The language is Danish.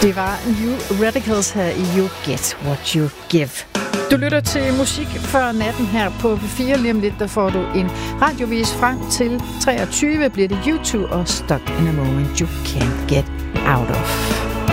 Det var New Radicals her i You Get What You Give. Du lytter til musik før natten her på P4. Lige om lidt, der får du en radiovis frem til 23. Bliver det YouTube og Stuck in a Moment You Can't Get Out of.